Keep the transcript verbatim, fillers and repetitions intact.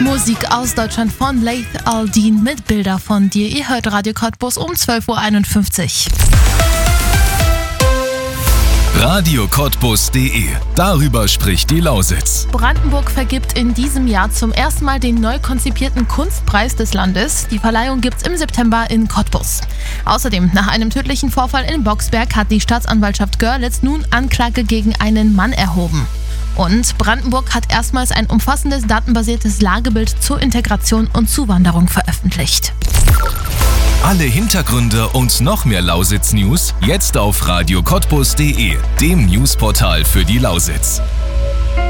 Musik aus Deutschland von Laith Al-Din mit Bilder von dir. Ihr hört Radio Cottbus um zwölf Uhr einundfünfzig. Radio Cottbus punkt de. Darüber spricht die Lausitz. Brandenburg vergibt in diesem Jahr zum ersten Mal den neu konzipierten Kunstpreis des Landes. Die Verleihung gibt's im September in Cottbus. Außerdem, nach einem tödlichen Vorfall in Boxberg hat die Staatsanwaltschaft Görlitz nun Anklage gegen einen Mann erhoben. Und Brandenburg hat erstmals ein umfassendes datenbasiertes Lagebild zur Integration und Zuwanderung veröffentlicht. Alle Hintergründe und noch mehr Lausitz-News jetzt auf Radio Cottbus punkt de, dem Newsportal für die Lausitz.